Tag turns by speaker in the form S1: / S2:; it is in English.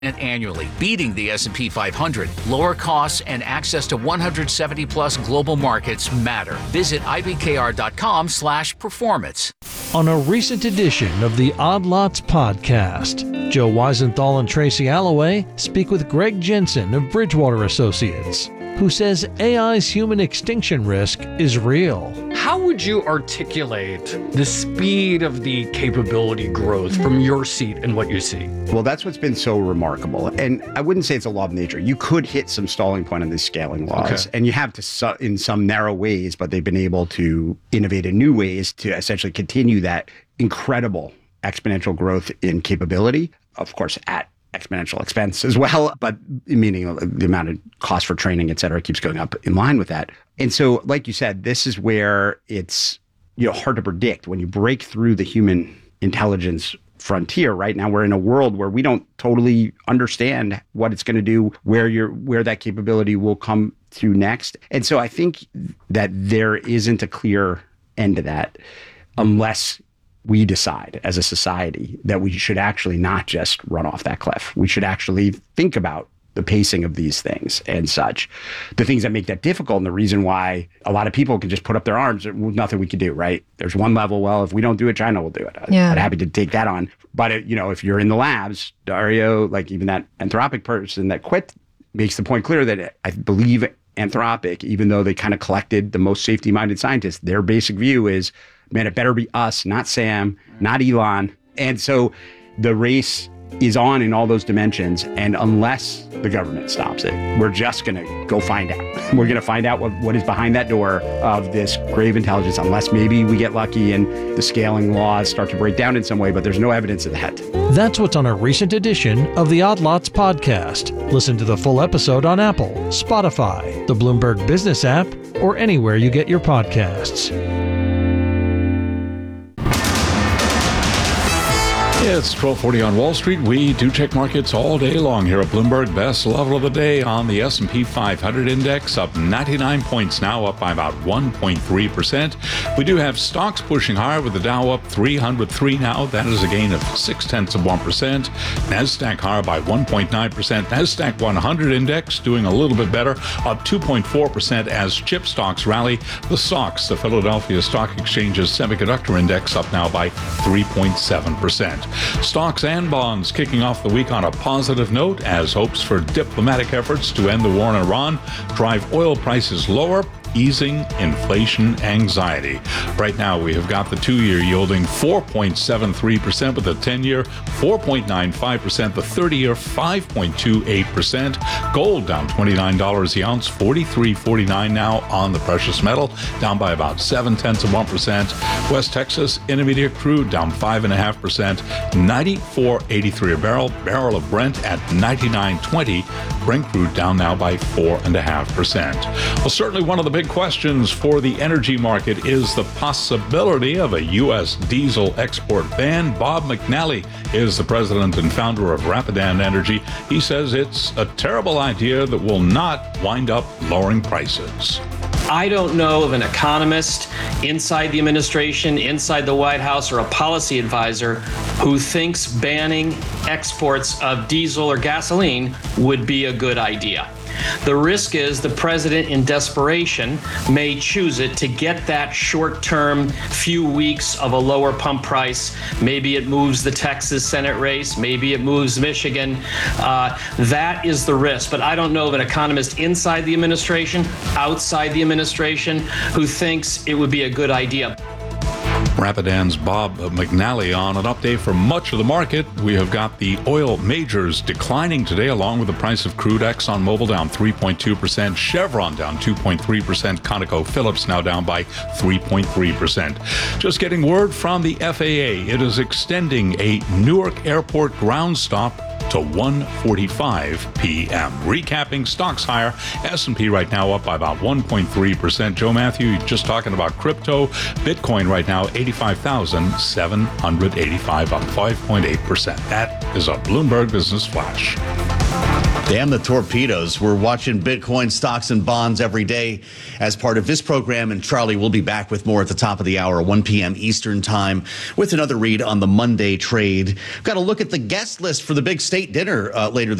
S1: annually, beating the S&P 500. Lower costs and access to 170 plus global markets matter. Visit ibkr.com/performance.
S2: On a recent edition of the Odd Lots podcast, Joe Weisenthal and Tracy Alloway speak with Greg Jensen of Bridgewater Associates, who says AI's human extinction risk is real.
S3: How would you articulate the speed of the capability growth from your seat and what you see?
S4: Well, that's what's been so remarkable. And I wouldn't say it's a law of nature. You could hit some stalling point on these scaling laws, and you have to in some narrow ways, but they've been able to innovate in new ways to essentially continue that incredible exponential growth in capability, of course, at exponential expense as well, but meaning the amount of cost for training, et cetera, keeps going up in line with that. And so, like you said, this is where it's hard to predict when you break through the human intelligence frontier. Right now, we're in a world where we don't totally understand what it's going to do, where that capability will come to next. And so I think that there isn't a clear end to that unless we decide as a society that we should actually not just run off that cliff. We should actually think about the pacing of these things and such. The things that make that difficult, and the reason why a lot of people can just put up their arms, there's nothing we can do, right? There's one level, well, if we don't do it, China will do it. I'm happy to take that on. But, if you're in the labs, Dario, like even that Anthropic person that quit, makes the point clear that I believe Anthropic, even though they kind of collected the most safety-minded scientists, their basic view is, man, it better be us, not Sam, not Elon. And so the race is on in all those dimensions. And unless the government stops it, we're just going to go find out. We're going to find out what is behind that door of this grave intelligence, unless maybe we get lucky and the scaling laws start to break down in some way, but there's no evidence of that.
S2: That's what's on a recent edition of the Odd Lots podcast. Listen to the full episode on Apple, Spotify, the Bloomberg Business app, or anywhere you get your podcasts.
S5: It's 12:40 on Wall Street. We do check markets all day long here at Bloomberg. Best level of the day on the S&P 500 index, up 99 points now, up by about 1.3%. We do have stocks pushing higher with the Dow up 303 now. That is a gain of 0.6%. NASDAQ higher by 1.9%. NASDAQ 100 index doing a little bit better, up 2.4% as chip stocks rally. The SOX, the Philadelphia Stock Exchange's semiconductor index, up now by 3.7%. Stocks and bonds kicking off the week on a positive note as hopes for diplomatic efforts to end the war in Iran drive oil prices lower, easing inflation anxiety. Right now, we have got the 2-year yielding 4.73%, with the 10-year 4.95%, the 30-year 5.28%. Gold down $29 the ounce, $43.49 now on the precious metal, down by about 0.7%. West Texas Intermediate crude down 5.5%, $94.83 a barrel. Barrel of Brent at $99.20. Brent crude down now by 4.5%. Well, certainly one of the big questions for the energy market is the possibility of a U.S. diesel export ban. Bob McNally is the president and founder of Rapidan Energy. He says it's a terrible idea that will not wind up lowering prices.
S6: I don't know of an economist inside the administration, inside the White House, or a policy advisor who thinks banning exports of diesel or gasoline would be a good idea. The risk is the president, in desperation, may choose it to get that short-term few weeks of a lower pump price. Maybe it moves the Texas Senate race. Maybe it moves Michigan. That is the risk. But I don't know of an economist inside the administration, outside the administration, who thinks it would be a good idea.
S5: Rapidan's Bob McNally on an update for much of the market. We have got the oil majors declining today, along with the price of crude. ExxonMobil down 3.2%, Chevron down 2.3%, ConocoPhillips now down by 3.3%. Just getting word from the FAA. It is extending a Newark Airport ground stop to 1:45 p.m. Recapping, stocks higher. S&P right now up by about 1.3%. Joe Matthew, just talking about crypto. Bitcoin right now, 85,785, up 5.8%. That is a Bloomberg Business Flash.
S7: Damn the torpedoes. We're watching Bitcoin stocks and bonds every day as part of this program, and Charlie will be back with more at the top of the hour, 1 p.m. Eastern time, with another read on the Monday trade. Got to look at the guest list for the big state dinner later